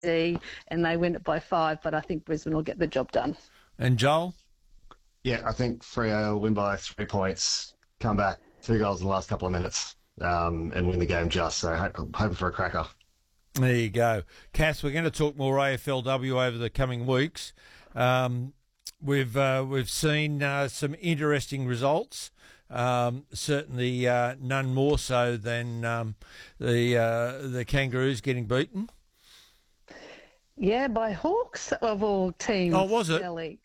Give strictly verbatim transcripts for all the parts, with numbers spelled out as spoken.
and they win it by five, but I think Brisbane will get the job done. And Joel? Yeah, I think Freo will win by three points, come back, two goals in the last couple of minutes, um, and win the game just. So I'm hoping for a cracker. There you go. Cass, we're going to talk more A F L W over the coming weeks. Um, we've uh, we've seen uh, some interesting results. Um, certainly uh, none more so than um, the uh, the Kangaroos getting beaten. Yeah, by Hawks of all teams. Oh, was it? Really.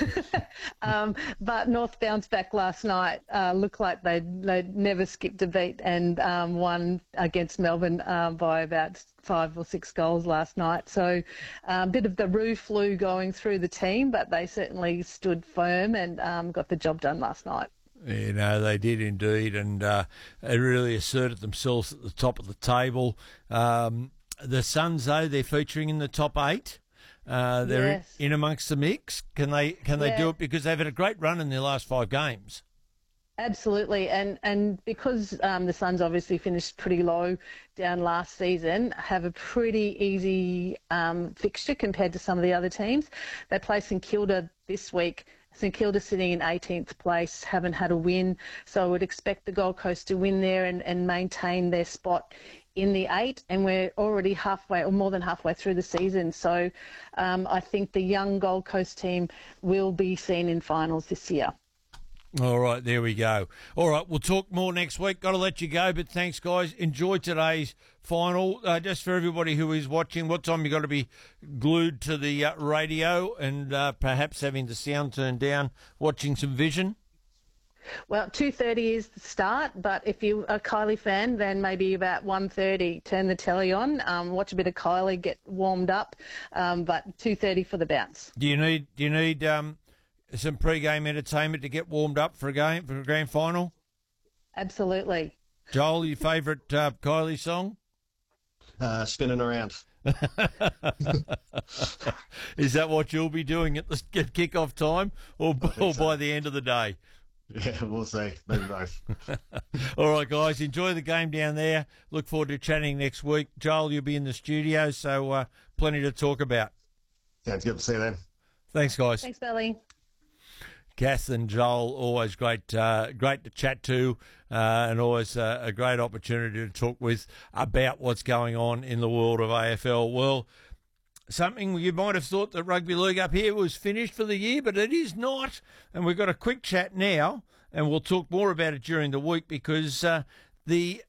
um, but North bounced back last night. Uh, looked like they'd, they'd never skipped a beat and um, won against Melbourne um, by about five or six goals last night. So a um, bit of the roo flu going through the team, but they certainly stood firm and um, got the job done last night. You know, they did indeed, and uh, they really asserted themselves at the top of the table. Um, the Suns, though, they're featuring in the top eight. Uh, they're yes. in amongst the mix. Can they can they yeah. do it? Because they've had a great run in their last five games. Absolutely, and and because um, the Suns obviously finished pretty low down last season, have a pretty easy um, fixture compared to some of the other teams. They play St Kilda this week. St Kilda sitting in eighteenth place, haven't had a win, so I would expect the Gold Coast to win there and, and maintain their spot in the eight, and we're already halfway or more than halfway through the season. So um, I think the young Gold Coast team will be seen in finals this year. All right, there we go. All right, we'll talk more next week. Got to let you go, but thanks, guys. Enjoy today's final. Uh, just for everybody who is watching, what time you got to be glued to the uh, radio and uh, perhaps having the sound turned down, watching some Vision? Well, two thirty is the start, but if you're a Kylie fan, then maybe about one thirty, turn the telly on, um, watch a bit of Kylie, get warmed up, um, but two thirty for the bounce. Do you need, do you need um, some pre-game entertainment to get warmed up for a game, for a grand final? Absolutely. Joel, your favourite uh, Kylie song? Uh, spinning around. Is that what you'll be doing at the at kick-off time or, or so. by the end of the day? Yeah, we'll see. Maybe both. All right, guys, enjoy the game down there. Look forward to chatting next week. Joel, you'll be in the studio, so uh, plenty to talk about. Sounds good. See you then. Thanks, guys. Thanks, Belly. Cass and Joel, always great, uh, great to chat to, uh, and always uh, a great opportunity to talk with about what's going on in the world of A F L. Well, something you might have thought that rugby league up here was finished for the year, but it is not. And we've got a quick chat now, and we'll talk more about it during the week because uh, the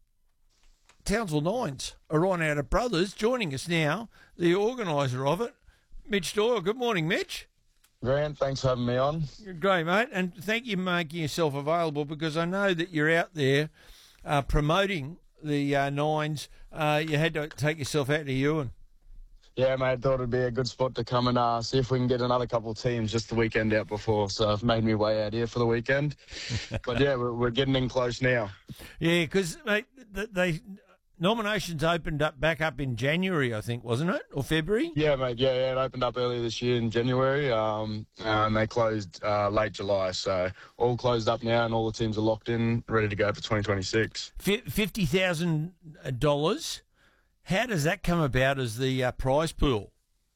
Townsville Nines are on out of Brothers. Joining us now, the organiser of it, Mitch Doyle. Good morning, Mitch. Grant, thanks for having me on. Great, mate, and thank you for making yourself available because I know that you're out there uh, promoting the uh, Nines. Uh, you had to take yourself out to Ewan. Yeah, mate, thought it'd be a good spot to come and uh, see if we can get another couple of teams just the weekend out before. So I've made me way out here for the weekend. But yeah, we're, we're getting in close now. Yeah, because they, they nominations opened up back up in January, I think, wasn't it, or February? Yeah, mate. Yeah, yeah. It opened up earlier this year in January, um, and they closed uh, late July. So all closed up now, and all the teams are locked in, ready to go for twenty twenty-six. Fifty thousand dollars. How does that come about as the uh, prize pool?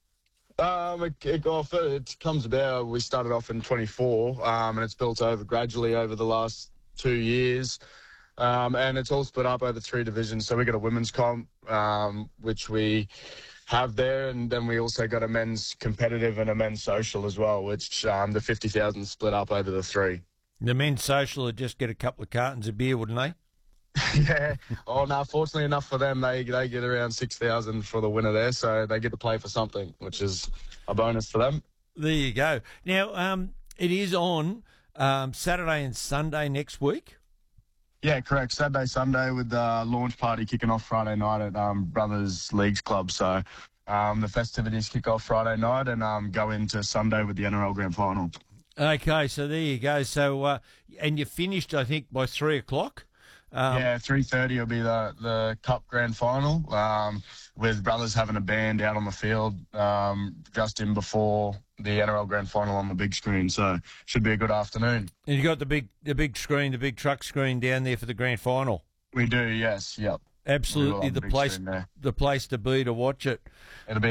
Um, it, it, it comes about, we started off in twenty-four, um, and it's built over gradually over the last two years. Um, and it's all split up over three divisions. So we got a women's comp, um, which we have there, and then we also got a men's competitive and a men's social as well, which um, the fifty thousand split up over the three. The men's social would just get a couple of cartons of beer, wouldn't they? Yeah. Oh, no, fortunately enough for them, they they get around six thousand for the winner there, so they get to play for something, which is a bonus for them. There you go. Now, um, it is on um, Saturday and Sunday next week. Yeah, correct. Saturday, Sunday with the launch party kicking off Friday night at um, Brothers Leagues Club. So um, the festivities kick off Friday night and um, go into Sunday with the N R L Grand Final. Okay, so there you go. So uh, and you finished, I think, by three o'clock. Um, yeah, three thirty will be the, the Cup Grand Final, um, with Brothers having a band out on the field um, just in before the N R L Grand Final on the big screen. So should be a good afternoon. And you got the big the big screen, the big truck screen down there for the Grand Final. We do, yes, yep. absolutely on the the big place screen there. the place to be to watch it. It'll be